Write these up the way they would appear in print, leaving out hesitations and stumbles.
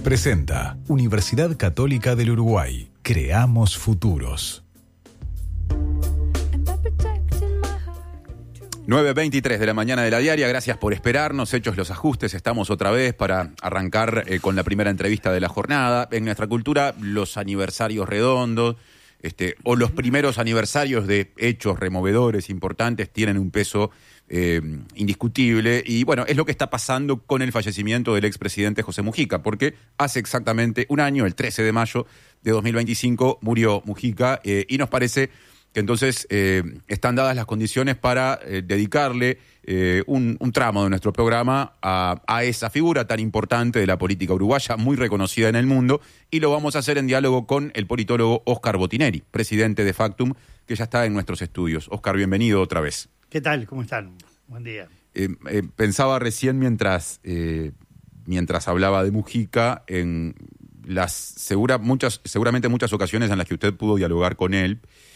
presenta Universidad Católica del Uruguay. Creamos futuros. 9:23 de la mañana de la diaria, gracias por esperarnos, hechos los ajustes, estamos otra vez para arrancar con la primera entrevista de la jornada. En nuestra cultura, los aniversarios redondos, o los primeros aniversarios de hechos removedores importantes tienen un peso indiscutible, y bueno, es lo que está pasando con el fallecimiento del expresidente José Mujica, porque hace exactamente un año, el 13 de mayo de 2025, murió Mujica, y nos parece que entonces están dadas las condiciones para dedicarle un tramo de nuestro programa a esa figura tan importante de la política uruguaya, muy reconocida en el mundo, y lo vamos a hacer en diálogo con el politólogo Óscar Botineri, presidente de Factum, que ya está en nuestros estudios. Óscar, bienvenido otra vez. ¿Qué tal? ¿Cómo están? Buen día. Pensaba recién mientras hablaba de Mujica en las seguramente muchas ocasiones en las que usted pudo dialogar con él.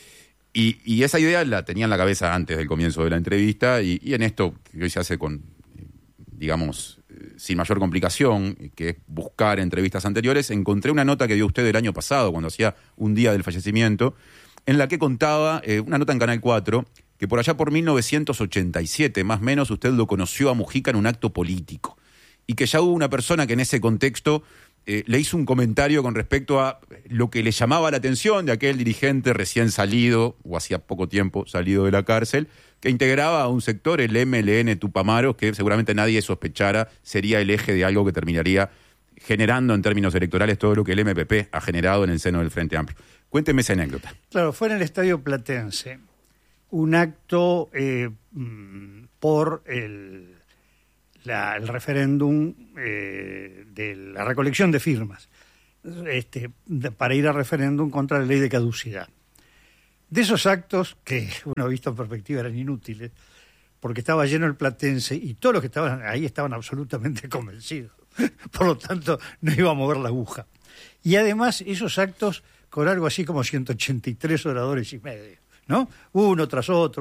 Y esa idea la tenía en la cabeza antes del comienzo de la entrevista, y en esto que hoy se hace con, digamos, sin mayor complicación, que es buscar entrevistas anteriores, encontré una nota que dio usted el año pasado, cuando hacía un día del fallecimiento, en la que contaba, una nota en Canal 4, que por allá por 1987, más o menos, usted lo conoció a Mujica en un acto político, y que ya hubo una persona que en ese contexto le hizo un comentario con respecto a lo que le llamaba la atención de aquel dirigente recién salido, o hacía poco tiempo salido de la cárcel, que integraba a un sector, el MLN Tupamaros, que seguramente nadie sospechara sería el eje de algo que terminaría generando en términos electorales todo lo que el MPP ha generado en el seno del Frente Amplio. Cuénteme esa anécdota. Claro, fue en el Estadio Platense, un acto por el referéndum de la recolección de firmas para ir al referéndum contra la ley de caducidad. De esos actos que uno ha visto en perspectiva eran inútiles, porque estaba lleno el Platense y todos los que estaban ahí estaban absolutamente convencidos. Por lo tanto, no iba a mover la aguja. Y además, esos actos con algo así como 183 oradores y medio, ¿no? Uno tras otro.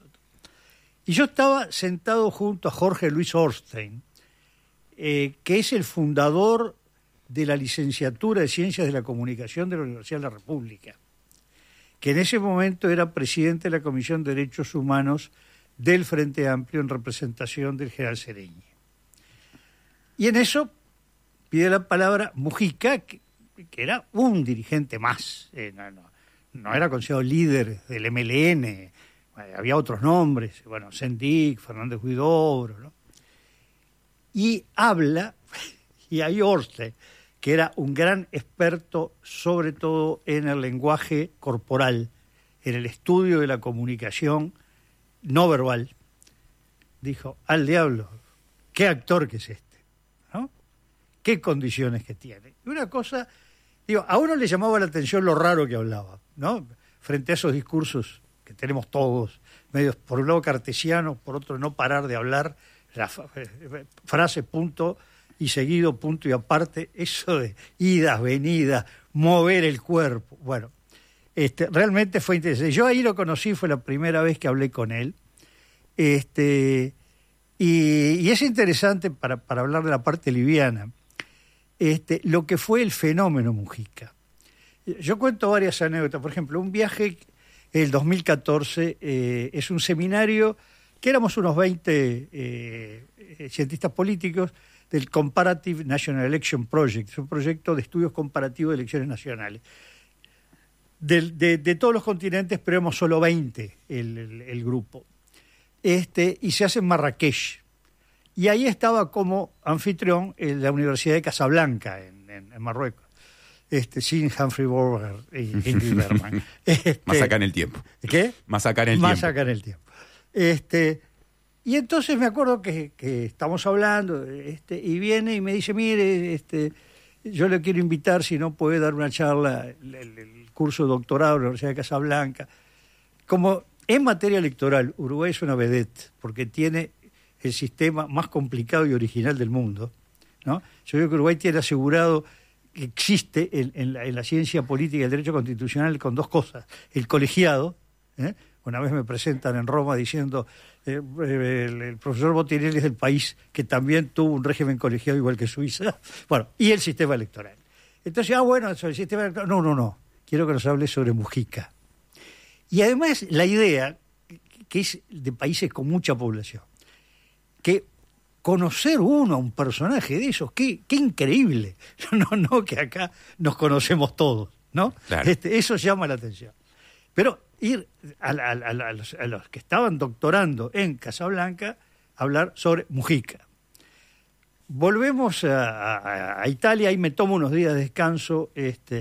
Y yo estaba sentado junto a Jorge Luis Orstein, que es el fundador de la licenciatura de Ciencias de la Comunicación de la Universidad de la República, que en ese momento era presidente de la Comisión de Derechos Humanos del Frente Amplio en representación del general Sereñi. Y en eso pide la palabra Mujica, que era un dirigente más, no era considerado líder del MLN, había otros nombres, Sendik, Fernández Huidobro, ¿no? Y habla, y hay Orste, que era un gran experto sobre todo en el lenguaje corporal, en el estudio de la comunicación no verbal, dijo, al diablo, qué actor que es este, ¿no? Qué condiciones que tiene. Y una cosa, a uno le llamaba la atención lo raro que hablaba, ¿no? Frente a esos discursos que tenemos todos, medios por un lado cartesianos, por otro no parar de hablar, la frase punto y seguido punto y aparte, eso de idas, venidas, mover el cuerpo. Bueno, realmente fue interesante. Yo ahí lo conocí, fue la primera vez que hablé con él. Y es interesante para hablar de la parte liviana, lo que fue el fenómeno Mujica. Yo cuento varias anécdotas. Por ejemplo, un viaje el 2014 es un seminario que éramos unos 20 cientistas políticos del Comparative National Election Project, es un proyecto de estudios comparativos de elecciones nacionales. De todos los continentes, pero éramos solo 20 el grupo. Y se hace en Marrakech. Y ahí estaba como anfitrión en la Universidad de Casablanca, en Marruecos. Sin Humphrey Bogart y Ingrid Bergman. Más acá en el tiempo. ¿Qué? Más acá en el Más tiempo. acá en el tiempo. Y entonces me acuerdo que estamos hablando, y viene y me dice, mire, yo le quiero invitar, si no puede dar una charla, el curso de doctorado de la Universidad de Casablanca. Como en materia electoral, Uruguay es una vedette, porque tiene el sistema más complicado y original del mundo, ¿no? Yo creo que Uruguay tiene asegurado que existe en la ciencia política y el derecho constitucional con dos cosas: el colegiado, Una vez me presentan en Roma diciendo el profesor Botinelli es del país que también tuvo un régimen colegiado igual que Suiza. Bueno, y el sistema electoral. Entonces, bueno, sobre el sistema electoral. No. Quiero que nos hable sobre Mujica. Y además la idea, que es de países con mucha población, que conocer uno a un personaje de esos, qué increíble. No, que acá nos conocemos todos, ¿no? Claro. Eso llama la atención. Pero ir a los que estaban doctorando en Casablanca a hablar sobre Mujica. Volvemos a Italia, ahí me tomo unos días de descanso,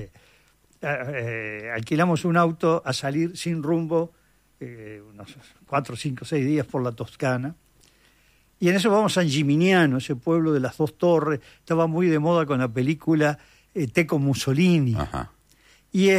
alquilamos un auto a salir sin rumbo, unos 4, 5, 6 días por la Toscana, y en eso vamos a San Gimignano, ese pueblo de las 2 torres, estaba muy de moda con la película Teco Mussolini. Ajá. Y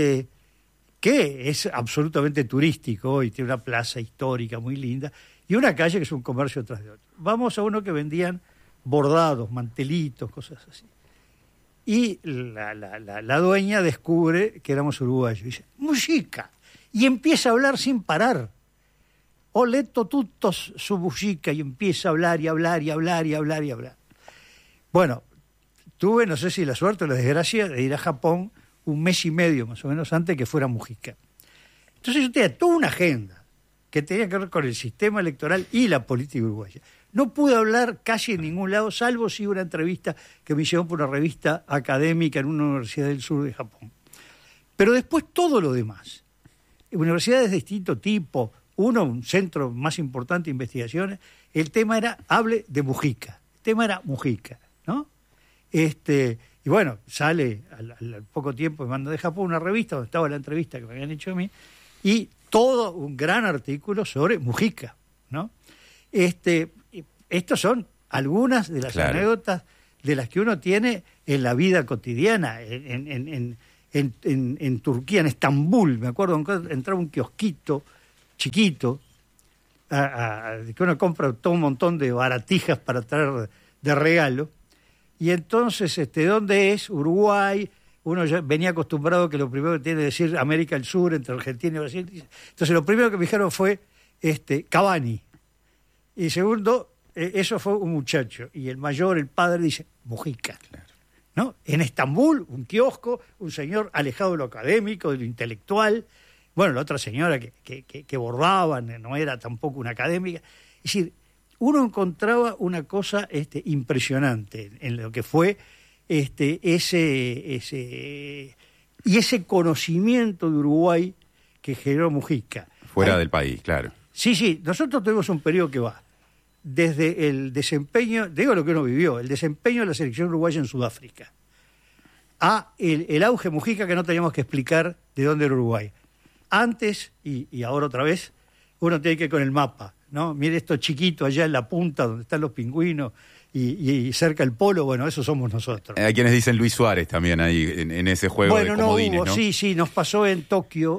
que es absolutamente turístico hoy, tiene una plaza histórica muy linda, y una calle que es un comercio tras de otro. Vamos a uno que vendían bordados, mantelitos, cosas así. Y la dueña descubre que éramos uruguayos. Y dice, Mujica. Y empieza a hablar sin parar. Ho letto tutto su Mujica. Y empieza a hablar y hablar y hablar y hablar y hablar. Bueno, tuve, no sé si la suerte o la desgracia, de ir a Japón un mes y medio más o menos antes que fuera Mujica. Entonces yo tenía toda una agenda que tenía que ver con el sistema electoral y la política uruguaya. No pude hablar casi en ningún lado, salvo si una entrevista que me hicieron por una revista académica en una universidad del sur de Japón. Pero después todo lo demás. Universidades de distinto tipo, un centro más importante de investigaciones, el tema era, hable de Mujica. El tema era Mujica, ¿no? Y bueno, sale al poco tiempo, me mandó de Japón una revista donde estaba la entrevista que me habían hecho a mí, y todo un gran artículo sobre Mujica, ¿no? Estos son algunas de las anécdotas de las que uno tiene en la vida cotidiana, en Turquía, en Estambul. Me acuerdo, entraba un kiosquito chiquito, que uno compra todo un montón de baratijas para traer de regalo, y entonces, ¿dónde es? Uruguay. Uno ya venía acostumbrado que lo primero que tiene que decir América del Sur, entre Argentina y Brasil. Entonces lo primero que me dijeron fue Cavani. Y segundo, eso fue un muchacho. Y el mayor, el padre, dice Mujica. Claro. ¿No? En Estambul, un kiosco, un señor alejado de lo académico, de lo intelectual. Bueno, la otra señora que bordaba, no era tampoco una académica. Es decir, uno encontraba una cosa impresionante en lo que fue ese conocimiento de Uruguay que generó Mujica. Fuera del país, claro. Sí, nosotros tuvimos un periodo que va desde el desempeño, digo lo que uno vivió, el desempeño de la selección uruguaya en Sudáfrica, a el auge Mujica, que no teníamos que explicar de dónde era Uruguay. Antes, y ahora otra vez, uno tiene que ir con el mapa, ¿no? Mire esto chiquito allá en la punta donde están los pingüinos y cerca el polo, bueno, eso somos nosotros. Hay quienes dicen Luis Suárez también ahí en ese juego de comodines, ¿no? Sí, nos pasó en Tokio,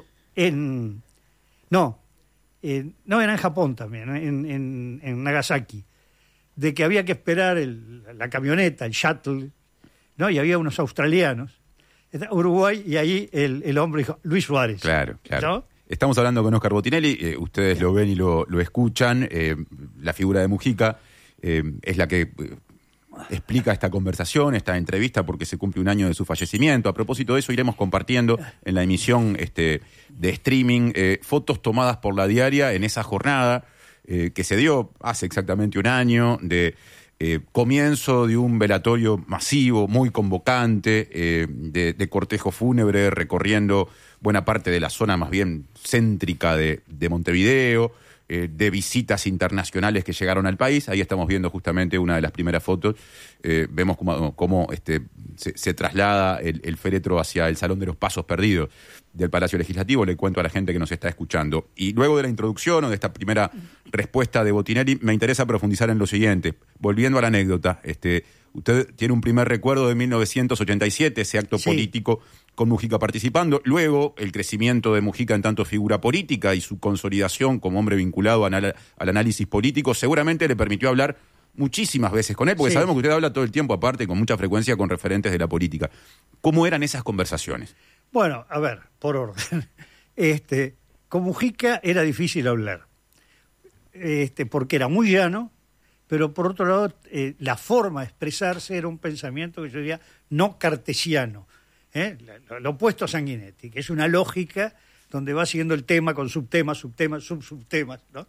era en Japón también, en Nagasaki, de que había que esperar la camioneta, el shuttle, ¿no? Y había unos australianos, Uruguay, y ahí el hombre dijo, Luis Suárez. Claro. ¿No? Estamos hablando con Óscar Botinelli, ustedes lo ven y lo escuchan, la figura de Mujica es la que explica esta conversación, esta entrevista, porque se cumple un año de su fallecimiento. A propósito de eso, iremos compartiendo en la emisión de streaming fotos tomadas por La Diaria en esa jornada que se dio hace exactamente un año, de comienzo de un velatorio masivo, muy convocante, de cortejo fúnebre recorriendo buena parte de la zona más bien céntrica de Montevideo, de visitas internacionales que llegaron al país. Ahí estamos viendo justamente una de las primeras fotos. Vemos cómo se traslada el féretro hacia el Salón de los Pasos Perdidos del Palacio Legislativo. Le cuento a la gente que nos está escuchando. Y luego de la introducción o de esta primera respuesta de Botinelli, me interesa profundizar en lo siguiente. Volviendo a la anécdota, usted tiene un primer recuerdo de 1987, ese acto político con Mujica participando. Luego, el crecimiento de Mujica en tanto figura política y su consolidación como hombre vinculado al análisis político seguramente le permitió hablar muchísimas veces con él, porque sabemos que usted habla todo el tiempo, aparte, con mucha frecuencia con referentes de la política. ¿Cómo eran esas conversaciones? Bueno, a ver, por orden. Con Mujica era difícil hablar, porque era muy llano, pero por otro lado la forma de expresarse era un pensamiento que yo diría no cartesiano, lo opuesto a Sanguinetti, que es una lógica donde va siguiendo el tema con subtemas, subtemas, subtemas, ¿no?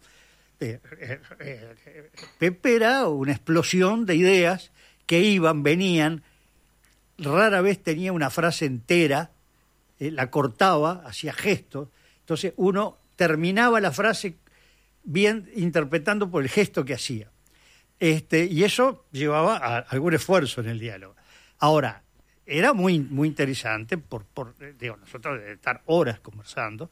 Pepe era una explosión de ideas que iban, venían, rara vez tenía una frase entera, la cortaba, hacía gestos, entonces uno terminaba la frase bien interpretando por el gesto que hacía. Y eso llevaba a algún esfuerzo en el diálogo. Ahora, era muy, muy interesante, nosotros de estar horas conversando,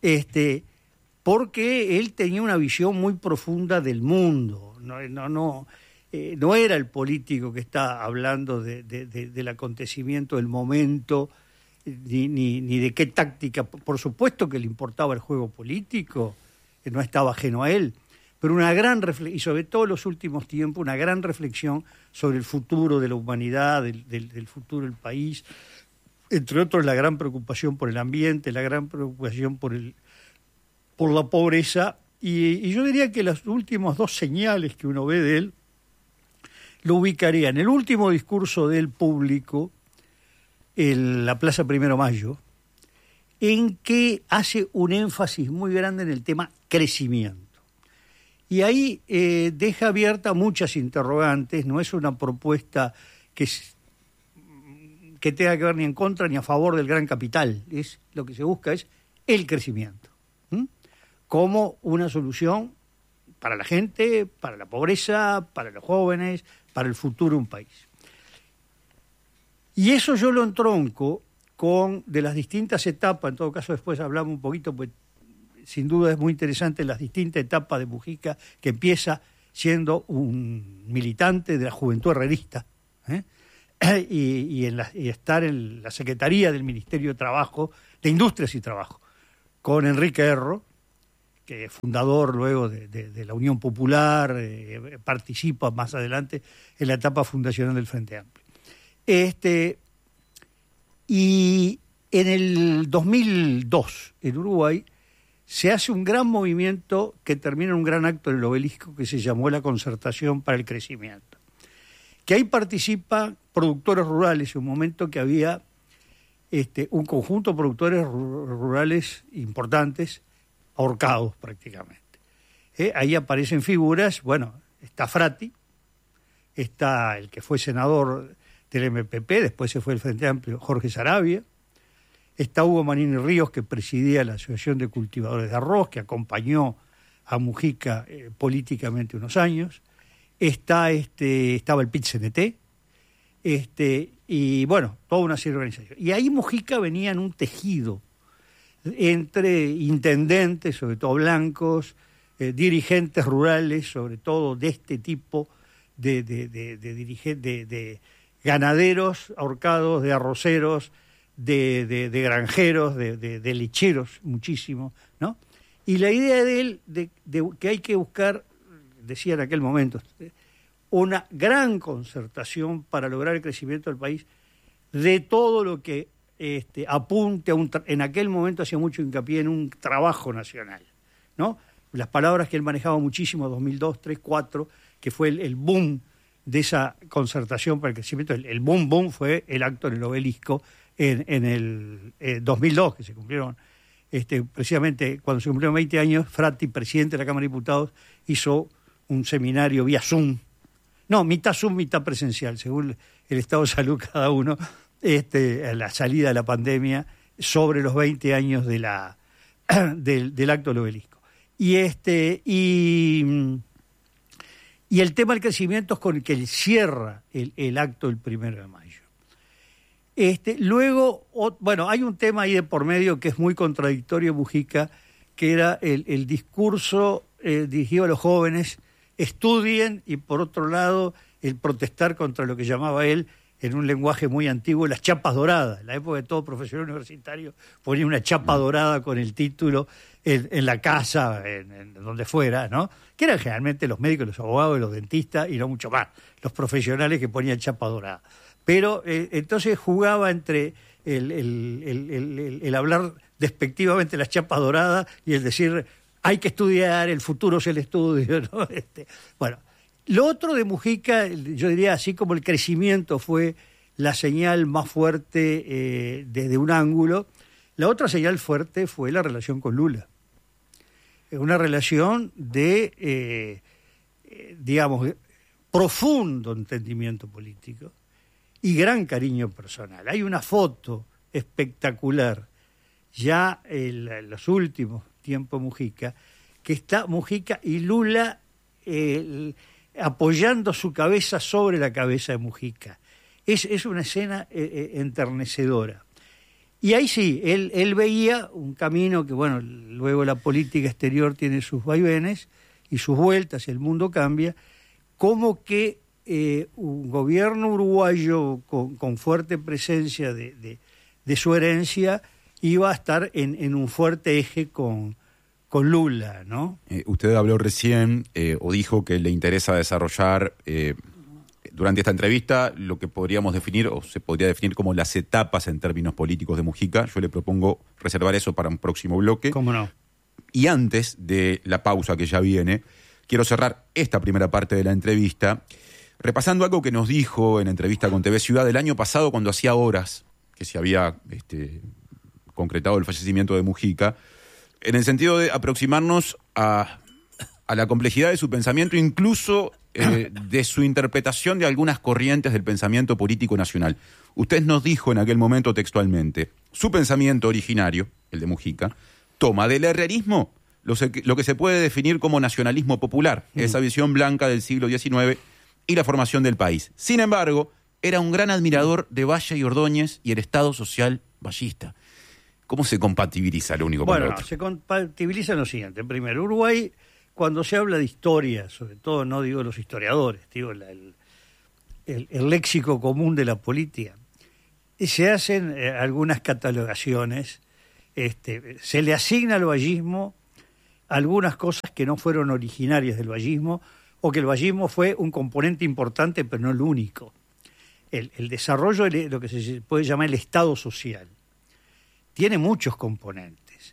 porque él tenía una visión muy profunda del mundo. No era el político que está hablando del acontecimiento, del momento, ni de qué táctica. Por supuesto que le importaba el juego político, que no estaba ajeno a él, pero una gran reflexión, y sobre todo en los últimos tiempos, una gran reflexión sobre el futuro de la humanidad, del futuro del país, entre otros la gran preocupación por el ambiente, la gran preocupación por la pobreza, y yo diría que las últimas dos señales que uno ve de él lo ubicaría en el último discurso del público en la Plaza Primero de Mayo, en que hace un énfasis muy grande en el tema crecimiento. Y ahí deja abierta muchas interrogantes, no es una propuesta que tenga que ver ni en contra ni a favor del gran capital, lo que se busca es el crecimiento, como una solución para la gente, para la pobreza, para los jóvenes, para el futuro de un país. Y eso yo lo entronco con de las distintas etapas, en todo caso después hablamos un poquito, pues sin duda es muy interesante las distintas etapas de Mujica, que empieza siendo un militante de la juventud herrerista, y estar en la Secretaría del Ministerio de Trabajo, de Industrias y Trabajo, con Enrique Erro, que es fundador luego de la Unión Popular, participa más adelante en la etapa fundacional del Frente Amplio. Y en el 2002, en Uruguay, se hace un gran movimiento que termina en un gran acto en el Obelisco que se llamó la Concertación para el Crecimiento. Que ahí participan productores rurales, en un momento que había un conjunto de productores rurales importantes, ahorcados prácticamente. Ahí aparecen figuras, está Frati, está el que fue senador del MPP, después se fue el Frente Amplio, Jorge Saravia, está Hugo Manini Ríos, que presidía la Asociación de Cultivadores de Arroz, que acompañó a Mujica políticamente unos años, estaba el PIT-CNT, y toda una serie de organizaciones. Y ahí Mujica venía en un tejido entre intendentes, sobre todo blancos, dirigentes rurales, sobre todo de este tipo de ganaderos ahorcados, de arroceros, de granjeros, de lecheros, muchísimo, ¿no? Y la idea de él, de que hay que buscar, decía en aquel momento, una gran concertación para lograr el crecimiento del país, de todo lo que apunte en aquel momento hacía mucho hincapié en un trabajo nacional, ¿no? Las palabras que él manejaba muchísimo, 2002, 3, 4, que fue el boom de esa concertación para el crecimiento. El boom fue el acto en el Obelisco en el 2002, que se cumplieron, precisamente cuando se cumplieron 20 años, Frati, presidente de la Cámara de Diputados, hizo un seminario vía Zoom, mitad Zoom, mitad presencial, según el estado de salud cada uno, a la salida de la pandemia, sobre los 20 años del acto del Obelisco. Y el tema del crecimiento es con el que él cierra el acto del 1 de mayo. Luego, hay un tema ahí de por medio que es muy contradictorio, Mujica, que era el discurso dirigido a los jóvenes, estudien, y por otro lado, el protestar contra lo que llamaba él, en un lenguaje muy antiguo, las chapas doradas. En la época de todo profesor universitario ponía una chapa dorada con el título en la casa, en donde fuera, ¿no? Que eran generalmente los médicos, los abogados, los dentistas y no mucho más, los profesionales que ponían chapa dorada. Pero entonces jugaba entre el hablar despectivamente las chapas doradas y el decir hay que estudiar, el futuro es el estudio, ¿no? Bueno, lo otro de Mujica, yo diría, así como el crecimiento fue la señal más fuerte desde un ángulo, la otra señal fuerte fue la relación con Lula. Una relación de, digamos, profundo entendimiento político y gran cariño personal. Hay una foto espectacular ya en los últimos tiempos Mujica, que está Mujica y Lula apoyando su cabeza sobre la cabeza de Mujica. Es una escena enternecedora. Y ahí sí, él veía un camino que, bueno, luego la política exterior tiene sus vaivenes y sus vueltas y el mundo cambia, como que un gobierno uruguayo con fuerte presencia de su herencia iba a estar en un fuerte eje con Lula, ¿no? Usted habló recién o dijo que le interesa desarrollar durante esta entrevista lo que podríamos definir o se podría definir como las etapas en términos políticos de Mujica. Yo le propongo reservar eso para un próximo bloque. ¿Cómo no? Y antes de la pausa que ya viene, quiero cerrar esta primera parte de la entrevista repasando algo que nos dijo en entrevista con TV Ciudad el año pasado, cuando hacía horas que se había concretado el fallecimiento de Mujica, en el sentido de aproximarnos a la complejidad de su pensamiento, incluso de su interpretación de algunas corrientes del pensamiento político nacional. Usted nos dijo en aquel momento textualmente, su pensamiento originario, el de Mujica, toma del herrerismo lo que se puede definir como nacionalismo popular, esa visión blanca del siglo XIX y la formación del país. Sin embargo, era un gran admirador de Valle y Ordóñez y el Estado social vallista. ¿Cómo se compatibiliza lo único con lo otro? Se compatibiliza en lo siguiente. Primero, Uruguay, cuando se habla de historia, sobre todo no digo los historiadores, digo el léxico común de la política, se hacen algunas catalogaciones, se le asigna al vallismo algunas cosas que no fueron originarias del vallismo o que el vallismo fue un componente importante pero no el único. El desarrollo de lo que se puede llamar el Estado social tiene muchos componentes.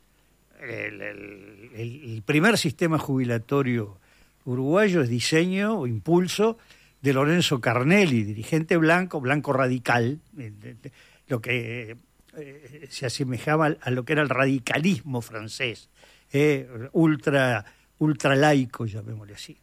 El primer sistema jubilatorio uruguayo es diseño o impulso de Lorenzo Carnelli, dirigente blanco radical, lo que se asemejaba a lo que era el radicalismo francés, ultra laico, llamémosle así.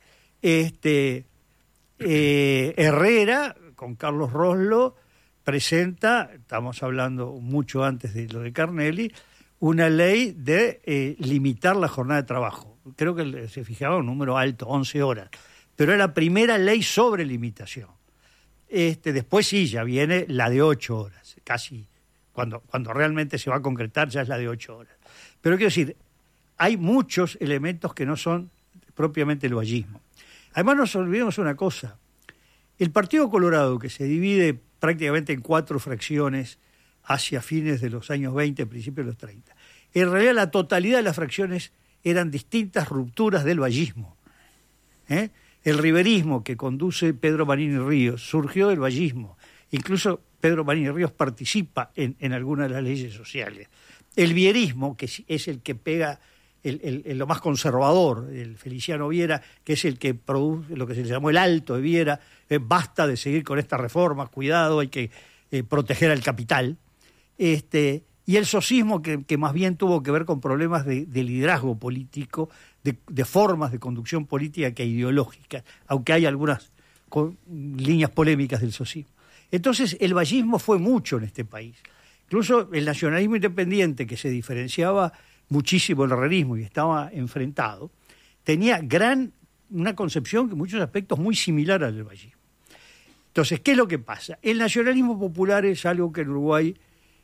Herrera, con Carlos Roslo, presenta, estamos hablando mucho antes de lo de Carnelli, una ley de limitar la jornada de trabajo. Creo que se fijaba un número alto, 11 horas. Pero era la primera ley sobre limitación. Después sí, ya viene la de 8 horas. Casi, cuando realmente se va a concretar, ya es la de 8 horas. Pero quiero decir, hay muchos elementos que no son propiamente el vallismo. Además, no nos olvidemos una cosa. El Partido Colorado, que se divide prácticamente en 4 fracciones hacia fines de los años 20, principios de los 30. En realidad la totalidad de las fracciones eran distintas rupturas del vallismo. El riverismo que conduce Pedro Manini Ríos surgió del vallismo. Incluso Pedro Manini Ríos participa en algunas de las leyes sociales. El vierismo, que es el que pega lo más conservador, el Feliciano Viera, que es el que produce lo que se llamó el alto de Viera, basta de seguir con estas reformas, cuidado, hay que proteger al capital. Y el socismo, que más bien tuvo que ver con problemas de liderazgo político, de formas de conducción política que ideológicas, aunque hay algunas líneas polémicas del socismo. Entonces, el vallismo fue mucho en este país. Incluso el nacionalismo independiente, que se diferenciaba muchísimo del herrerismo y estaba enfrentado, tenía una concepción que en muchos aspectos muy similar al del vallismo. Entonces, ¿qué es lo que pasa? El nacionalismo popular es algo que en Uruguay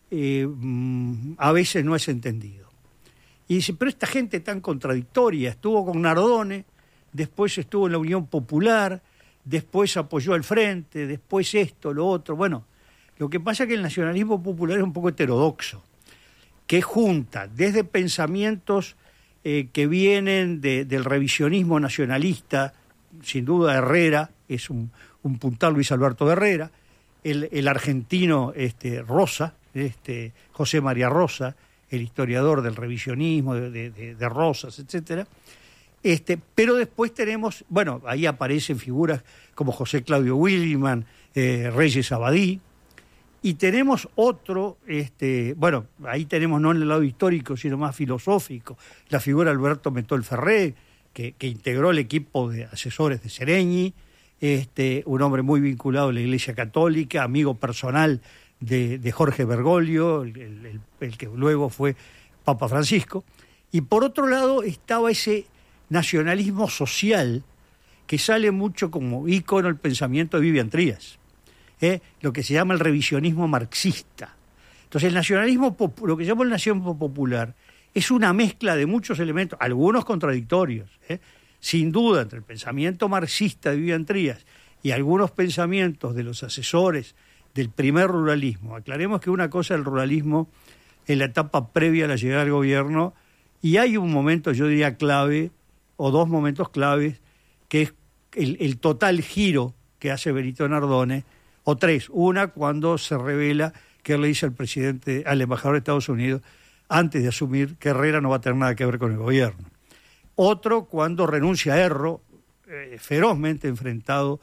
a veces no es entendido. Y dice, pero esta gente tan contradictoria, estuvo con Nardone, después estuvo en la Unión Popular, después apoyó al Frente, después esto, lo otro. Bueno, lo que pasa es que el nacionalismo popular es un poco heterodoxo, que junta desde pensamientos que vienen del revisionismo nacionalista, sin duda Herrera es un puntal, Luis Alberto Herrera, el argentino Rosa, José María Rosa, el historiador del revisionismo, de Rosas, etcétera. Pero después tenemos, bueno, ahí aparecen figuras como José Claudio Williman, Reyes Abadí, y tenemos otro, bueno, ahí tenemos no en el lado histórico, sino más filosófico, la figura de Alberto Mentol Ferré, que integró el equipo de asesores de Seregni, un hombre muy vinculado a la Iglesia Católica, amigo personal de Jorge Bergoglio, el que luego fue Papa Francisco. Y por otro lado estaba ese nacionalismo social que sale mucho como ícono el pensamiento de Vivian Trías, lo que se llama el revisionismo marxista. Entonces el nacionalismo, lo que se llama el nacionalismo popular, es una mezcla de muchos elementos, algunos contradictorios, sin duda, entre el pensamiento marxista de Vivian Trías y algunos pensamientos de los asesores del primer ruralismo. Aclaremos que una cosa es el ruralismo en la etapa previa a la llegada del gobierno, y hay un momento, yo diría, clave, o dos momentos claves, que es el total giro que hace Benito Nardone, o tres. Una, cuando se revela que él le dice al embajador de Estados Unidos, antes de asumir, que Herrera no va a tener nada que ver con el gobierno. Otro, cuando renuncia a Erro, ferozmente enfrentado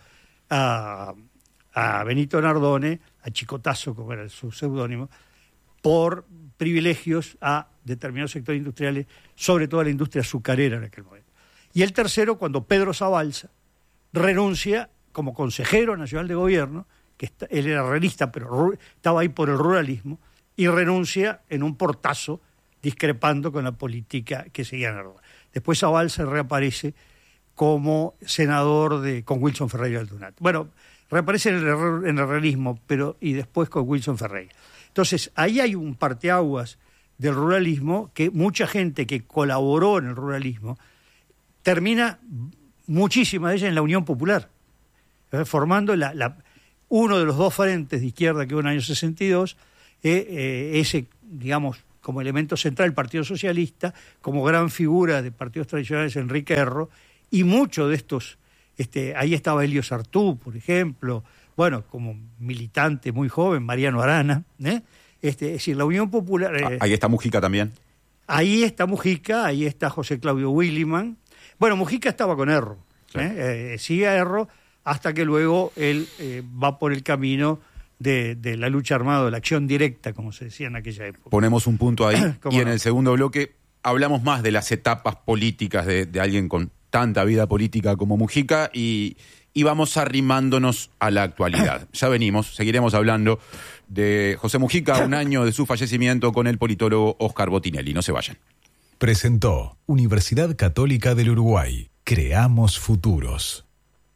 a Benito Nardone, a Chicotazo, como era su seudónimo, por privilegios a determinados sectores industriales, sobre todo a la industria azucarera en aquel momento. Y el tercero, cuando Pedro Zabalza renuncia como consejero nacional de gobierno, que él era realista, pero estaba ahí por el ruralismo, y renuncia en un portazo, discrepando con la política que seguía Nardone. Después Zabalza reaparece como senador con Wilson Ferreira Aldunate. Bueno, reaparece en el realismo, y después con Wilson Ferreira. Entonces, ahí hay un parteaguas del ruralismo que mucha gente que colaboró en el ruralismo termina, muchísima de ella, en la Unión Popular, formando uno de los dos frentes de izquierda que hubo en el año 62, ese, digamos, como elemento central, el Partido Socialista, como gran figura de partidos tradicionales, Enrique Erro, y muchos de estos, ahí estaba Elio Sartú, por ejemplo, bueno, como militante muy joven, Mariano Arana, es decir, la Unión Popular... ahí está Mujica también. Ahí está Mujica, ahí está José Claudio Williman. Bueno, Mujica estaba con Erro, sí. Sigue a Erro, hasta que luego él va por el camino de la lucha armada, de la acción directa, como se decía en aquella época. Ponemos un punto ahí, y en el segundo bloque hablamos más de las etapas políticas de alguien con tanta vida política como Mujica, y vamos arrimándonos a la actualidad. Ya venimos, seguiremos hablando de José Mujica, un año de su fallecimiento, con el politólogo Oscar Botinelli. No se vayan. Presentó Universidad Católica del Uruguay. Creamos futuros.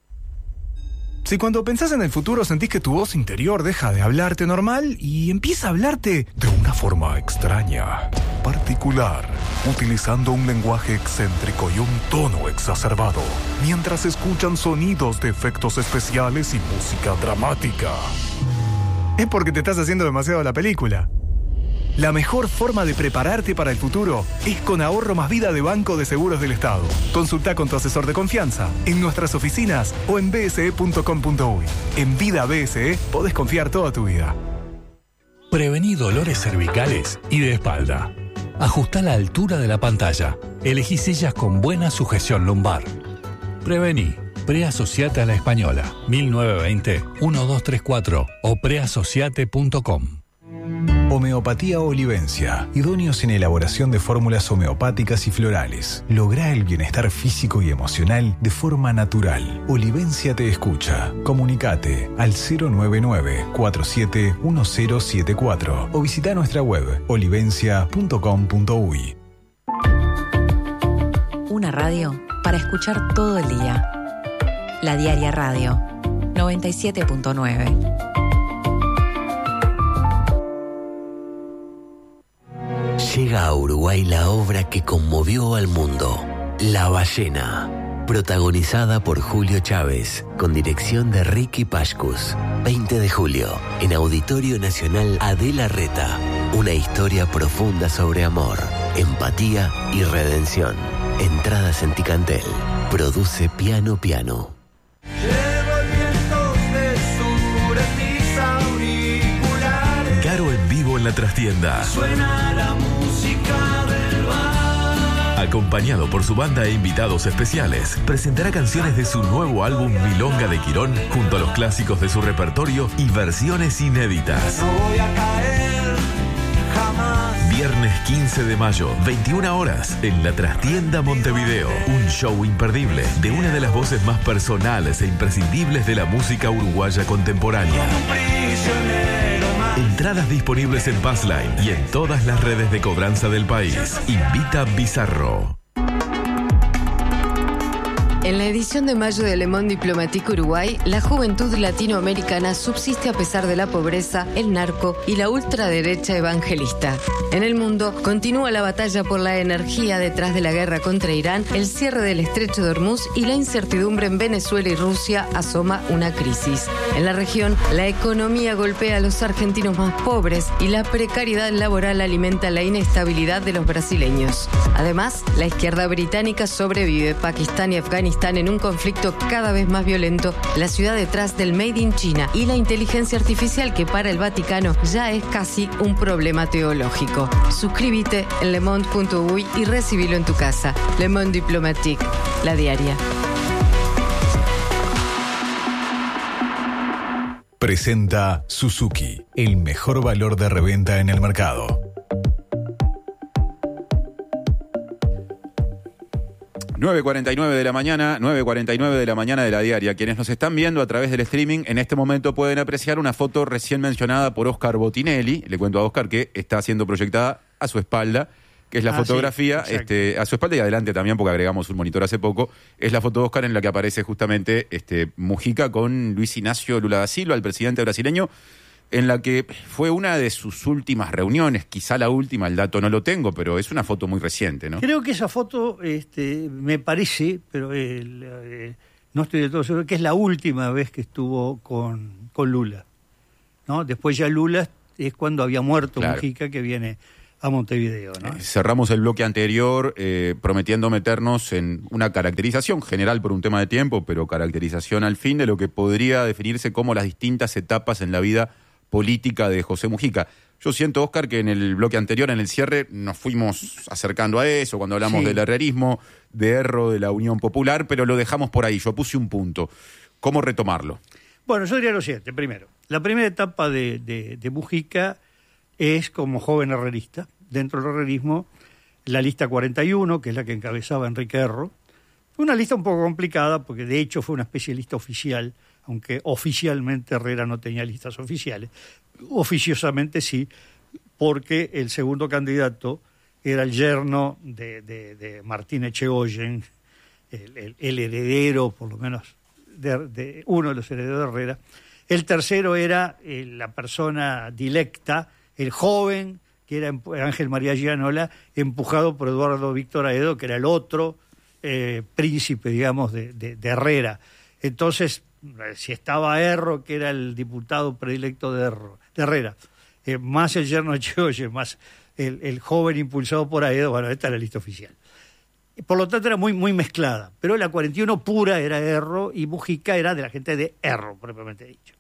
Si cuando pensás en el futuro sentís que tu voz interior deja de hablarte normal y empieza a hablarte de una forma extraña, particular, utilizando un lenguaje excéntrico y un tono exacerbado, mientras escuchan sonidos de efectos especiales y música dramática, es porque te estás haciendo demasiado la película. La mejor forma de prepararte para el futuro es con Ahorro Más Vida de Banco de Seguros del Estado. Consulta con tu asesor de confianza en nuestras oficinas o en bse.com.uy. En Vida BSE podés confiar toda tu vida. Prevení dolores cervicales y de espalda. Ajustá la altura de la pantalla. Elegí sillas con buena sujeción lumbar. Prevení. Preasociate a la Española. 1920-1234 o preasociate.com. Homeopatía Olivencia, idóneos en elaboración de fórmulas homeopáticas y florales. Lográ el bienestar físico y emocional de forma natural. Olivencia te escucha. Comunicate al 099-471074 o visita nuestra web olivencia.com.uy. Una radio para escuchar todo el día. La Diaria Radio 97.9. Llega a Uruguay la obra que conmovió al mundo, La Ballena, protagonizada por Julio Chávez, con dirección de Ricky Pashkus. 20 de julio, en Auditorio Nacional Adela Reta, una historia profunda sobre amor, empatía y redención. Entradas en Ticantel. Produce Piano Piano. Caro en vivo en la trastienda. Suena la música del bar. Acompañado por su banda e invitados especiales, presentará canciones de su nuevo álbum Milonga de Quirón, junto a los clásicos de su repertorio y versiones inéditas. No voy a caer jamás. Viernes 15 de mayo, 21 horas, en la Trastienda Montevideo. Un show imperdible de una de las voces más personales e imprescindibles de la música uruguaya contemporánea. Entradas disponibles en Passline y en todas las redes de cobranza del país. Invita Bizarro. En la edición de mayo de Le Monde Diplomatique Uruguay, la juventud latinoamericana subsiste a pesar de la pobreza, el narco y la ultraderecha evangelista. En el mundo, continúa la batalla por la energía detrás de la guerra contra Irán, el cierre del estrecho de Hormuz y la incertidumbre en Venezuela y Rusia asoma una crisis. En la región, la economía golpea a los argentinos más pobres y la precariedad laboral alimenta la inestabilidad de los brasileños. Además, la izquierda británica sobrevive. Pakistán y Afganistán en un conflicto cada vez más violento, la ciudad detrás del Made in China y la inteligencia artificial que para el Vaticano ya es casi un problema teológico. Suscríbete en lemonde.uy y recibilo en tu casa. Le Monde Diplomatique, la diaria. Presenta Suzuki, el mejor valor de reventa en el mercado. 9:49 de la mañana, 9:49 de la mañana de la diaria. Quienes nos están viendo a través del streaming, en este momento pueden apreciar una foto recién mencionada por Oscar Botinelli. Le cuento a Oscar que está siendo proyectada a su espalda, que es la fotografía, sí, a su espalda y adelante también, porque agregamos un monitor hace poco. Es la foto de Oscar en la que aparece justamente Mujica con Luis Ignacio Lula da Silva, el presidente brasileño, en la que fue una de sus últimas reuniones, quizá la última, el dato no lo tengo, pero es una foto muy reciente, ¿no? Creo que esa foto, me parece, pero no estoy del todo seguro, que es la última vez que estuvo con Lula, ¿no? Después ya Lula es cuando había muerto, claro. Mujica, que viene a Montevideo, ¿no? Cerramos el bloque anterior prometiendo meternos en una caracterización general por un tema de tiempo, pero caracterización al fin de lo que podría definirse como las distintas etapas en la vida política de José Mujica. Yo siento, Oscar, que en el bloque anterior, en el cierre, nos fuimos acercando a eso, cuando hablamos del herrerismo, de Erro, de la Unión Popular, pero lo dejamos por ahí. Yo puse un punto. ¿Cómo retomarlo? Bueno, yo diría lo siguiente. Primero, la primera etapa de Mujica es como joven herrerista. Dentro del herrerismo, la lista 41, que es la que encabezaba Enrique Erro, fue una lista un poco complicada, porque de hecho fue una especie de lista oficial, aunque oficialmente Herrera no tenía listas oficiales. Oficiosamente sí, porque el segundo candidato era el yerno de Martín Echegoyen, el heredero, por lo menos, de uno de los herederos de Herrera. El tercero era la persona dilecta, el joven, que era Ángel María Gianola, empujado por Eduardo Víctor Aedo, que era el otro príncipe, digamos, de Herrera. Entonces, si estaba Erro, que era el diputado predilecto de Herrera, más el yerno de Echegoyen, más el joven impulsado por Aedo, bueno, esta era la lista oficial. Por lo tanto, era muy, muy mezclada. Pero la 41 pura era Erro y Mujica era de la gente de Erro, propiamente dicho.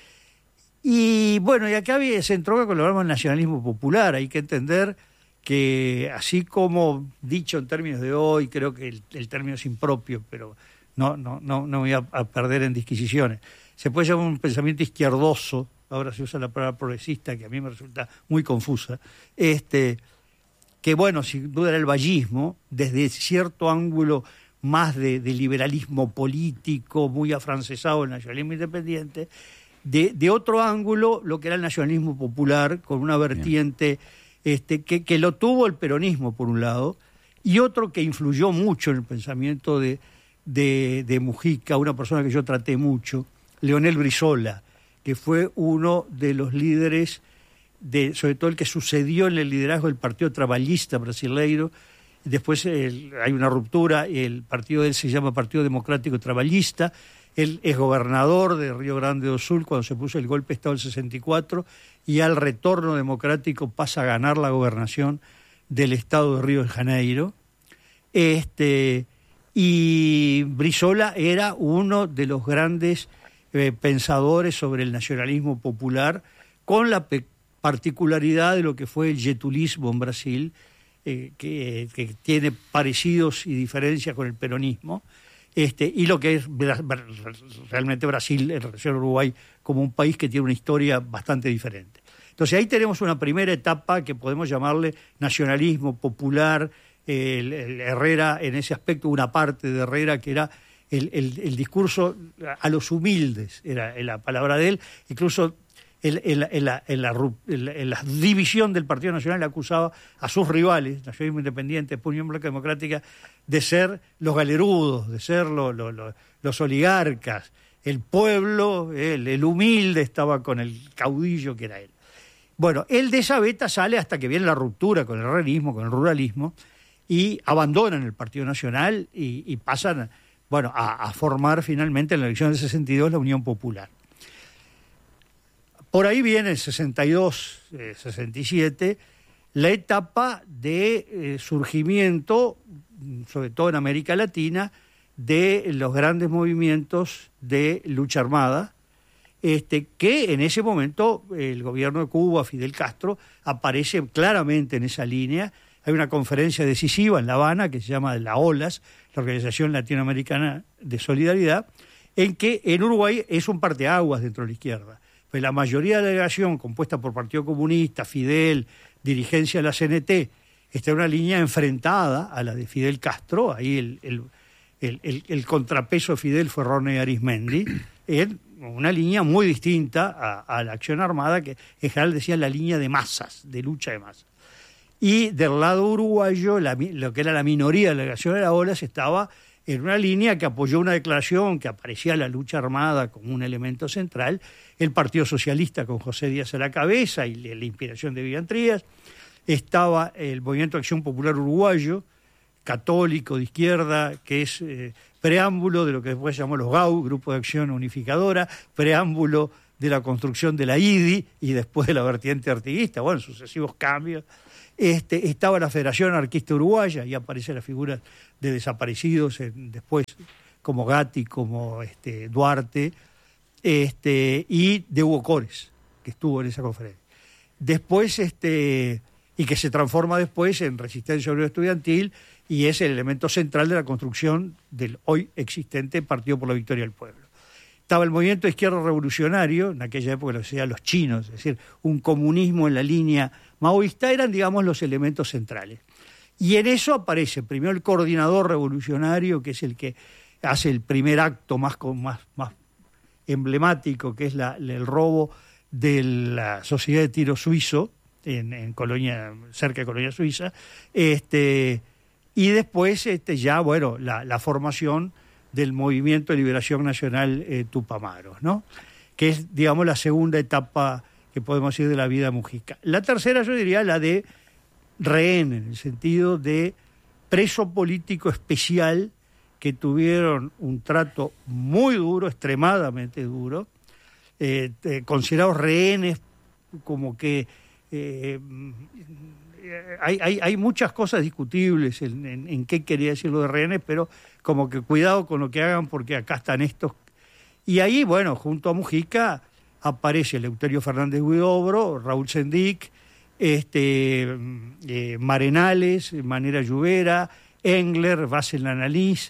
Y bueno, y acá se entronca con lo que hablamos del nacionalismo popular. Hay que entender que, así como dicho en términos de hoy, creo que el término es impropio, pero no me voy a perder en disquisiciones. Se puede llamar un pensamiento izquierdoso, ahora se usa la palabra progresista, que a mí me resulta muy confusa, que bueno, sin duda era el vallismo, desde cierto ángulo más de liberalismo político, muy afrancesado, el nacionalismo independiente, de otro ángulo, lo que era el nacionalismo popular, con una vertiente que lo tuvo el peronismo, por un lado, y otro que influyó mucho en el pensamiento de Mujica, una persona que yo traté mucho, Leonel Brizola, que fue uno de los líderes, sobre todo el que sucedió en el liderazgo del Partido Trabalhista brasileiro. Después hay una ruptura, el partido de él se llama Partido Democrático Trabalhista. Él es gobernador de Río Grande do Sul cuando se puso el golpe de Estado del 64, y al retorno democrático pasa a ganar la gobernación del estado de Río de Janeiro. Y Brizola era uno de los grandes pensadores sobre el nacionalismo popular, con la particularidad de lo que fue el getulismo en Brasil, que tiene parecidos y diferencias con el peronismo, y lo que es realmente Brasil en relación a Uruguay como un país que tiene una historia bastante diferente. Entonces ahí tenemos una primera etapa que podemos llamarle nacionalismo popular. El Herrera, en ese aspecto, una parte de Herrera que era el discurso a los humildes, era la palabra de él. Incluso en la división del Partido Nacional le acusaba a sus rivales, Nacionalismo Independiente, Unión Blanca Democrática, de ser los galerudos, de ser los oligarcas. El pueblo, el humilde, estaba con el caudillo que era él. Bueno, él de esa beta sale hasta que viene la ruptura con el herrerismo, con el ruralismo, y abandonan el Partido Nacional y pasan, bueno, a formar finalmente en la elección del 62 la Unión Popular. Por ahí viene el 62, 67, la etapa de surgimiento, sobre todo en América Latina, de los grandes movimientos de lucha armada, que en ese momento el gobierno de Cuba, Fidel Castro, aparece claramente en esa línea. Hay una conferencia decisiva en La Habana que se llama la OLAS, la Organización Latinoamericana de Solidaridad, en que en Uruguay es un parteaguas dentro de la izquierda. Pues la mayoría de la delegación, compuesta por Partido Comunista, Fidel, dirigencia de la CNT, está en una línea enfrentada a la de Fidel Castro. Ahí el contrapeso de Fidel fue Ronnie Arismendi, en una línea muy distinta a la acción armada, que en general decía la línea de masas, de lucha de masas. Y del lado uruguayo, lo que era la minoría de la delegación de la OLAS estaba en una línea que apoyó una declaración que aparecía la lucha armada como un elemento central, el Partido Socialista con José Díaz a la cabeza y la inspiración de Vivian Trías. Estaba el Movimiento de Acción Popular Uruguayo, católico, de izquierda, que es preámbulo de lo que después se llamó los GAU, Grupo de Acción Unificadora, preámbulo de la construcción de la IDI y después de la vertiente artiguista, bueno, sucesivos cambios. Estaba la Federación Anarquista Uruguaya, y aparece la figura de desaparecidos después, como Gatti, como Duarte, y de Hugo Cores, que estuvo en esa conferencia. Después, y que se transforma después en Resistencia Obrera Estudiantil, y es el elemento central de la construcción del hoy existente Partido por la Victoria del Pueblo. Estaba el movimiento de izquierda revolucionario, en aquella época lo decían los chinos, es decir, un comunismo en la línea maoísta, eran, digamos, los elementos centrales. Y en eso aparece primero el coordinador revolucionario, que es el que hace el primer acto más emblemático, que es el robo de la Sociedad de Tiro Suizo, en Colonia, cerca de Colonia Suiza, y después ya, bueno, la formación del Movimiento de Liberación Nacional Tupamaros, ¿no? Que es, digamos, la segunda etapa que podemos decir de la vida de Mujica. La tercera, yo diría, la de rehén, en el sentido de preso político especial, que tuvieron un trato muy duro, extremadamente duro, considerados rehenes, como que hay muchas cosas discutibles en qué quería decir lo de rehenes, pero como que cuidado con lo que hagan porque acá están estos. Y ahí, bueno, junto a Mujica aparece Eleuterio Fernández Huidobro, Raúl Sendic, Marenales, Manera Lluvera, Engler, Basel Annalís,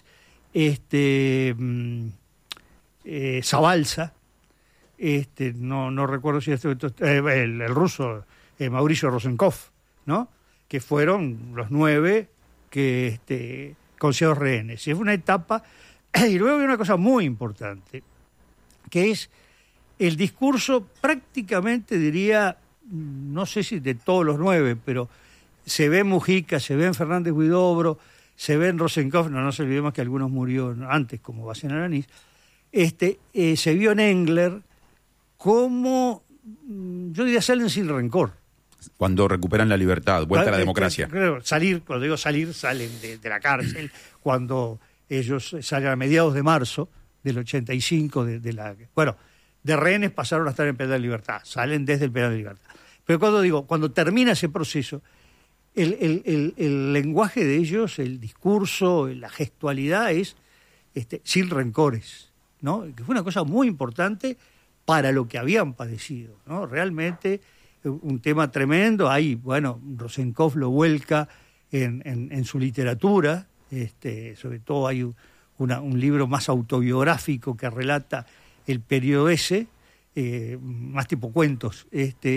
Zabalza, no recuerdo si el ruso Mauricio Rosenkopf, ¿no? Que fueron los 9 que considerados rehenes. Y es una etapa, y luego hay una cosa muy importante, que es el discurso prácticamente, diría, no sé si de todos los 9, pero se ve en Mujica, se ve en Fernández Huidobro, se ve en Rosenkopf, no nos olvidemos que algunos murió antes, como Basel Annalís, se vio en Engler como, yo diría, salen sin rencor. Cuando recuperan la libertad, vuelta a la democracia. Cuando digo salir, salen de la cárcel, cuando ellos salen a mediados de marzo del 85, de rehenes pasaron a estar en penal de libertad, salen desde el penal de libertad. Pero cuando termina ese proceso, el lenguaje de ellos, el discurso, la gestualidad es sin rencores, ¿no? Que fue una cosa muy importante para lo que habían padecido, ¿no? Realmente un tema tremendo. Ahí, bueno, Rosenkopf lo vuelca en su literatura, sobre todo hay un libro más autobiográfico que relata el periodo ese, más tipo cuentos,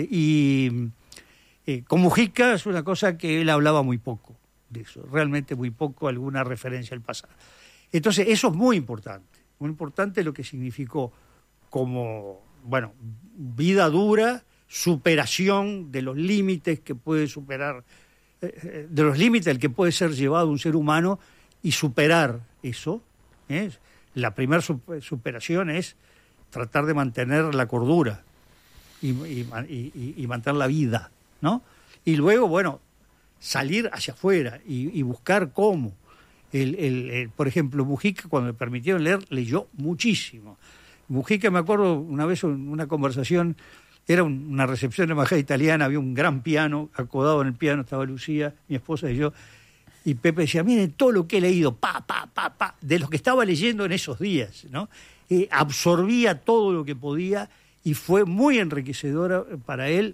con Mujica es una cosa que él hablaba muy poco de eso, realmente muy poco, alguna referencia al pasado. Entonces eso es muy importante lo que significó como, bueno, vida dura, superación de los límites que puede superar, de los límites al que puede ser llevado un ser humano y superar eso. La primera superación es tratar de mantener la cordura y mantener la vida, ¿no? Y luego, bueno, salir hacia afuera y buscar cómo. Por ejemplo, Mujica, cuando me permitieron leer, leyó muchísimo. Mujica, me acuerdo una vez en una conversación, era una recepción de la embajada italiana, había un gran piano, acodado en el piano estaba Lucía, mi esposa y yo, y Pepe decía, miren todo lo que he leído, de lo que estaba leyendo en esos días, ¿no? Absorbía todo lo que podía y fue muy enriquecedora para él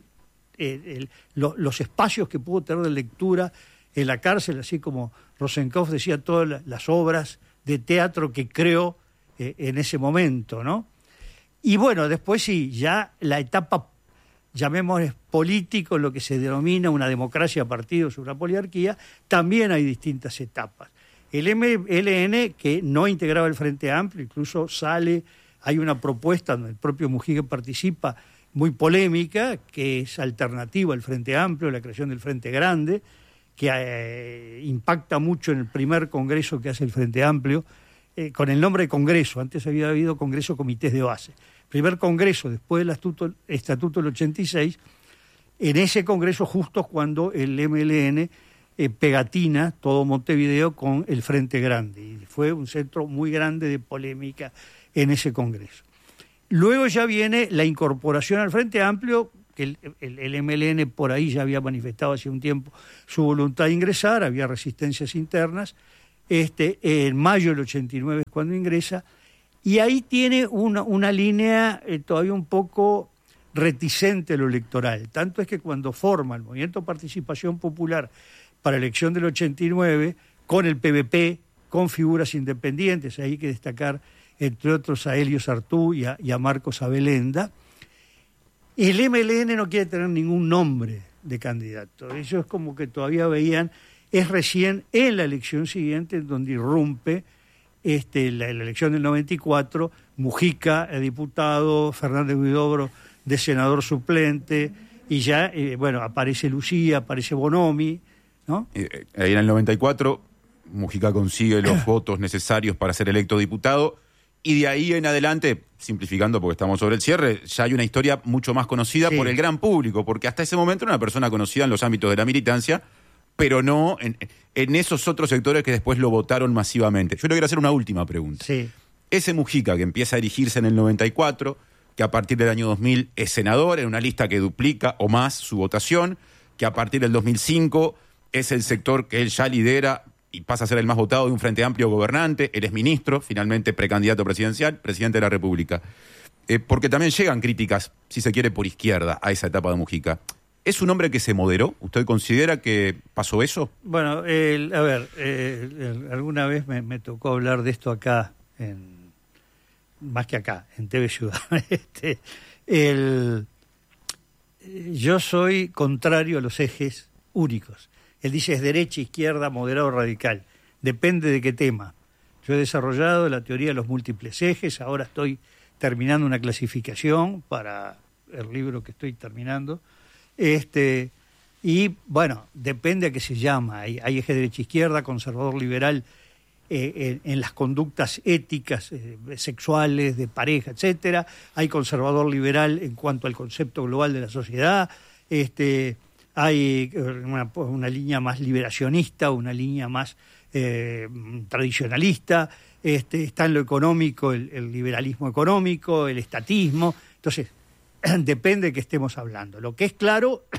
los espacios que pudo tener de lectura en la cárcel, así como Rosenkopf decía todas las obras de teatro que creó en ese momento, ¿no? Y bueno, después sí, ya la etapa, llamémosle político, lo que se denomina una democracia a partidos, una poliarquía, también hay distintas etapas. El MLN, que no integraba el Frente Amplio, incluso hay una propuesta donde el propio Mujica participa, muy polémica, que es alternativa al Frente Amplio, la creación del Frente Grande, que impacta mucho en el primer congreso que hace el Frente Amplio, con el nombre de Congreso. Antes había habido Congreso Comités de Base. Primer congreso después del Estatuto del 86, en ese congreso justo cuando el MLN pegatina todo Montevideo con el Frente Grande, y fue un centro muy grande de polémica en ese congreso. Luego ya viene la incorporación al Frente Amplio, que el MLN por ahí ya había manifestado hace un tiempo su voluntad de ingresar, había resistencias internas. En mayo del 89 es cuando ingresa, y ahí tiene una línea todavía un poco reticente a lo electoral. Tanto es que cuando forma el Movimiento Participación Popular para la elección del 89, con el PVP, con figuras independientes, hay que destacar entre otros a Helio Sartú y a Marcos Abelenda, el MLN no quiere tener ningún nombre de candidato. Ellos como que todavía veían, es recién en la elección siguiente en donde irrumpe la elección del 94, Mujica, diputado, Fernández Huidobro de senador suplente, y ya, aparece Lucía, aparece Bonomi, ¿no? Ahí en el 94, Mujica consigue los votos necesarios para ser electo diputado, y de ahí en adelante, simplificando porque estamos sobre el cierre, ya hay una historia mucho más conocida por el gran público, porque hasta ese momento era una persona conocida en los ámbitos de la militancia, pero no en esos otros sectores que después lo votaron masivamente. Yo le quiero hacer una última pregunta. Sí. Ese Mujica que empieza a erigirse en el 94, que a partir del año 2000 es senador, en una lista que duplica o más su votación, que a partir del 2005 es el sector que él ya lidera y pasa a ser el más votado de un Frente Amplio gobernante, él es ministro, finalmente precandidato presidencial, presidente de la República. Porque también llegan críticas, si se quiere, por izquierda a esa etapa de Mujica. ¿Es un hombre que se moderó? ¿Usted considera que pasó eso? Bueno, alguna vez me tocó hablar de esto acá, más que acá, en TV Ciudad. Yo soy contrario a los ejes únicos. Él dice es derecha, izquierda, moderado, radical. Depende de qué tema. Yo he desarrollado la teoría de los múltiples ejes, ahora estoy terminando una clasificación para el libro que estoy terminando. Y bueno, depende a qué se llama. Hay eje derecha-izquierda, conservador-liberal en las conductas éticas, sexuales, de pareja, etcétera. Hay conservador-liberal en cuanto al concepto global de la sociedad. Hay una línea más liberacionista, una línea más tradicionalista. Está en lo económico el liberalismo económico, el estatismo. Entonces, depende de qué estemos hablando. Lo que es claro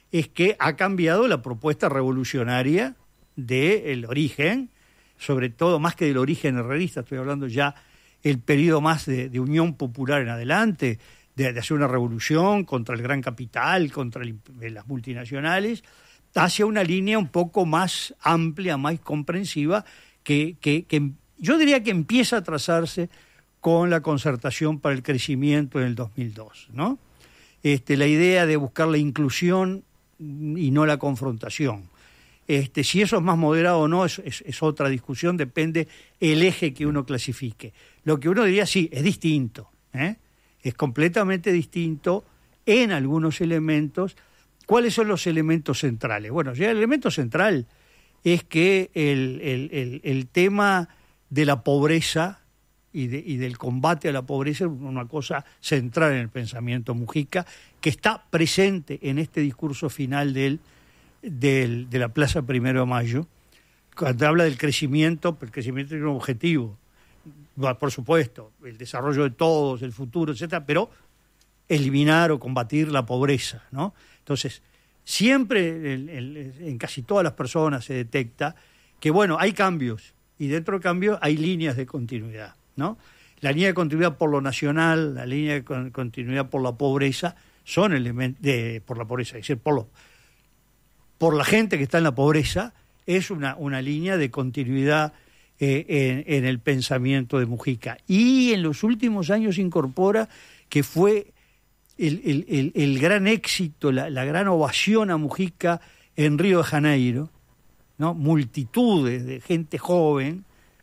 es que ha cambiado la propuesta revolucionaria del origen, sobre todo más que del origen herrerista, estoy hablando ya el periodo más de unión popular en adelante, de hacer una revolución contra el gran capital, contra las multinacionales, hacia una línea un poco más amplia, más comprensiva, que yo diría que empieza a trazarse con la Concertación para el Crecimiento en el 2002, ¿no? La idea de buscar la inclusión y no la confrontación. Si eso es más moderado o no es otra discusión, depende el eje que uno clasifique. Lo que uno diría, sí, es distinto, es completamente distinto en algunos elementos. ¿Cuáles son los elementos centrales? Bueno, ya el elemento central es que el tema de la pobreza y del combate a la pobreza es una cosa central en el pensamiento Mujica, que está presente en este discurso final de la Plaza 1 de Mayo, cuando habla del crecimiento. El crecimiento es un objetivo, por supuesto, el desarrollo de todos, el futuro, etcétera, pero eliminar o combatir la pobreza, ¿no? Entonces, siempre en casi todas las personas se detecta que, bueno, hay cambios, y dentro de cambios hay líneas de continuidad, ¿no? La línea de continuidad por lo nacional, la línea de continuidad por la pobreza, son elementos por la pobreza, es decir, por la gente que está en la pobreza, es una línea de continuidad en el pensamiento de Mujica. Y en los últimos años incorpora que fue el gran éxito, la gran ovación a Mujica en Río de Janeiro, ¿no? Multitudes de gente joven,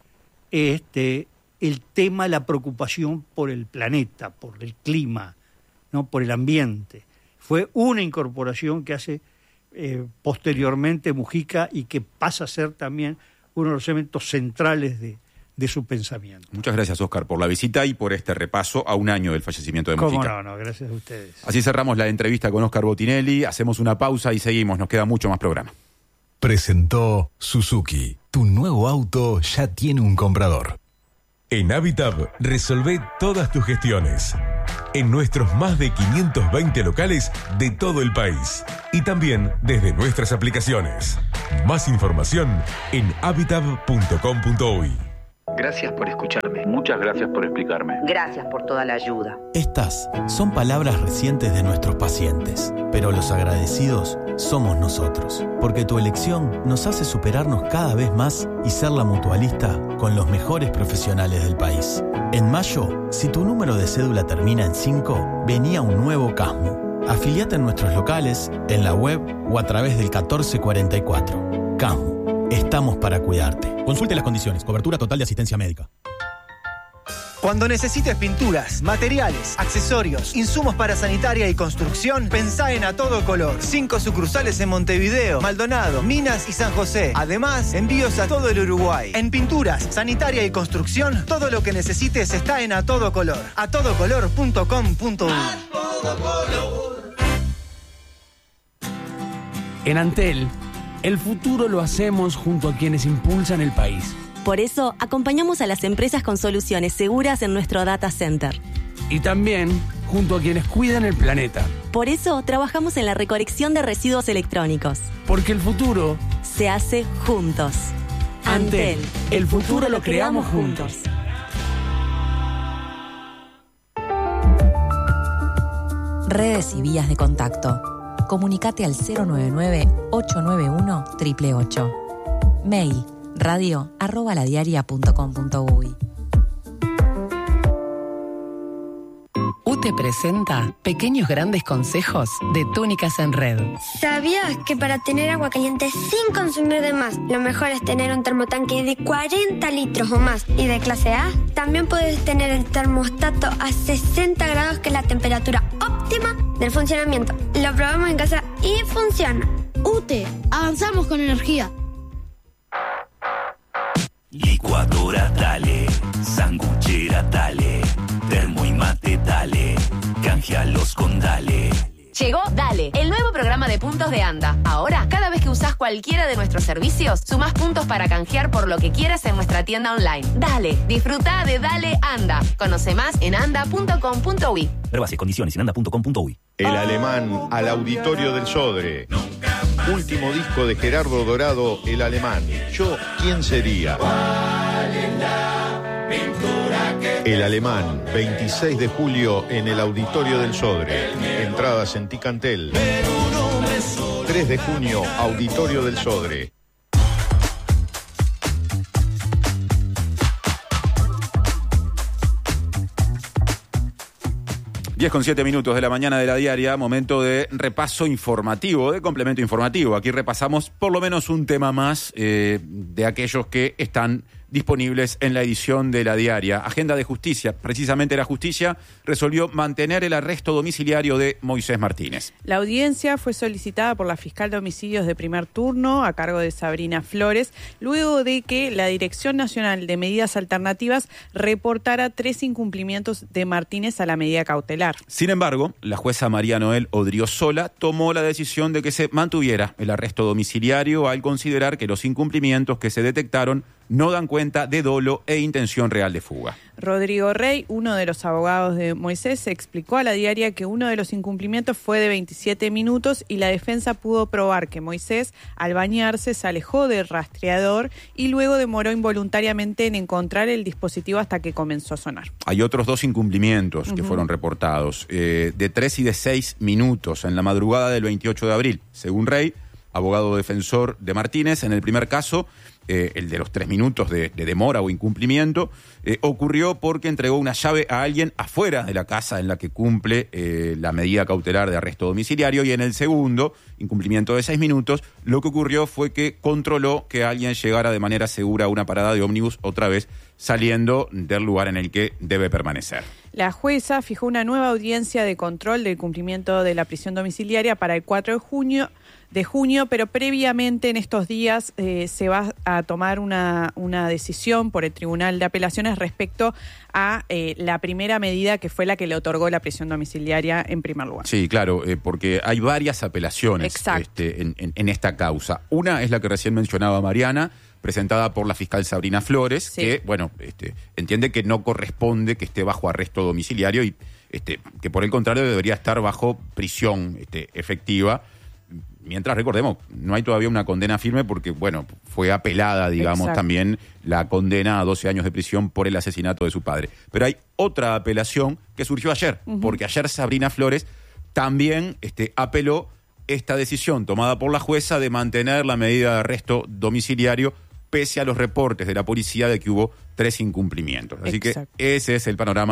el tema, la preocupación por el planeta, por el clima, ¿no? Por el ambiente. Fue una incorporación que hace posteriormente Mujica y que pasa a ser también uno de los elementos centrales de su pensamiento. Muchas gracias, Óscar, por la visita y por este repaso a un año del fallecimiento de Mujica. No, gracias a ustedes. Así cerramos la entrevista con Óscar Botinelli, hacemos una pausa y seguimos, nos queda mucho más programa. Presentó Suzuki. Tu nuevo auto ya tiene un comprador. En Habitab resolvé todas tus gestiones. En nuestros más de 520 locales de todo el país. Y también desde nuestras aplicaciones. Más información en habitab.com.uy. Gracias por escucharme. Muchas gracias por explicarme. Gracias por toda la ayuda. Estas son palabras recientes de nuestros pacientes, pero los agradecidos somos nosotros, porque tu elección nos hace superarnos cada vez más y ser la mutualista con los mejores profesionales del país. En mayo, si tu número de cédula termina en 5, venía un nuevo CASMU. Afiliate en nuestros locales, en la web o a través del 1444. CASMU. Estamos para cuidarte. Consulte las condiciones. Cobertura total de asistencia médica. Cuando necesites pinturas, materiales, accesorios, insumos para sanitaria y construcción, pensá en A Todo Color. 5 sucursales en Montevideo, Maldonado, Minas y San José. Además, envíos a todo el Uruguay. En pinturas, sanitaria y construcción, todo lo que necesites está en A Todo Color. atodocolor.com.uy. En Antel, el futuro lo hacemos junto a quienes impulsan el país. Por eso, acompañamos a las empresas con soluciones seguras en nuestro data center. Y también junto a quienes cuidan el planeta. Por eso, trabajamos en la recolección de residuos electrónicos. Porque el futuro se hace juntos. Antel, el futuro lo creamos juntos. Redes y vías de contacto. Comunicate al 099-891-888. Mail radio@ladiaria.com.uy. UTE presenta Pequeños Grandes Consejos de Túnicas en Red. ¿Sabías que para tener agua caliente sin consumir de más, lo mejor es tener un termotanque de 40 litros o más y de clase A? También puedes tener el termostato a 60 grados, que es la temperatura óptima del funcionamiento. Lo probamos en casa y funciona. UTE, avanzamos con energía. Licuadora dale, sanguchera dale, termo y mate dale, canjealos con dale. Llegó Dale, el nuevo programa de puntos de ANDA. Ahora, cada vez que usás cualquiera de nuestros servicios, sumás puntos para canjear por lo que quieras en nuestra tienda online. Dale, disfruta de Dale Anda. Conoce más en anda.com.uy. Ver bases, condiciones en anda.com.uy. El Alemán al Auditorio del Sodre. Último disco de Gerardo Dorado, El Alemán. Yo, ¿quién sería? El Alemán, 26 de julio en el Auditorio del Sodre. Entradas en Ticantel. 3 de junio, Auditorio del Sodre. Con 7 minutos de la mañana de la diaria, momento de repaso informativo, de complemento informativo. Aquí repasamos por lo menos un tema más de aquellos que están disponibles en la edición de la diaria. Agenda de justicia. Precisamente la justicia resolvió mantener el arresto domiciliario de Moisés Martínez. La audiencia fue solicitada por la fiscal de homicidios de primer turno, a cargo de Sabrina Flores, luego de que la Dirección Nacional de Medidas Alternativas reportara 3 incumplimientos de Martínez a la medida cautelar. Sin embargo, la jueza María Noel Odriozola tomó la decisión de que se mantuviera el arresto domiciliario al considerar que los incumplimientos que se detectaron no dan cuenta de dolo e intención real de fuga. Rodrigo Rey, uno de los abogados de Moisés, explicó a la diaria que uno de los incumplimientos fue de 27 minutos y la defensa pudo probar que Moisés, al bañarse, se alejó del rastreador y luego demoró involuntariamente en encontrar el dispositivo hasta que comenzó a sonar. Hay otros 2 incumplimientos que fueron reportados, de 3 y de 6 minutos en la madrugada del 28 de abril. Según Rey, abogado defensor de Martínez, en el primer caso, el de los 3 minutos de demora o incumplimiento, ocurrió porque entregó una llave a alguien afuera de la casa en la que cumple la medida cautelar de arresto domiciliario, y en el segundo, incumplimiento de 6 minutos, lo que ocurrió fue que controló que alguien llegara de manera segura a una parada de ómnibus, otra vez saliendo del lugar en el que debe permanecer. La jueza fijó una nueva audiencia de control del cumplimiento de la prisión domiciliaria para el 4 de junio, pero previamente en estos días se va a tomar una decisión por el Tribunal de Apelaciones respecto a la primera medida, que fue la que le otorgó la prisión domiciliaria en primer lugar. Sí, claro, porque hay varias apelaciones en esta causa. Una es la que recién mencionaba Mariana, presentada por la fiscal Sabrina Flores, que, bueno, entiende que no corresponde que esté bajo arresto domiciliario y que por el contrario debería estar bajo prisión efectiva. Mientras, recordemos, no hay todavía una condena firme porque, bueno, fue apelada, digamos, también la condena a 12 años de prisión por el asesinato de su padre. Pero hay otra apelación que surgió ayer, porque ayer Sabrina Flores también apeló esta decisión tomada por la jueza de mantener la medida de arresto domiciliario pese a los reportes de la policía de que hubo 3 incumplimientos. Así que ese es el panorama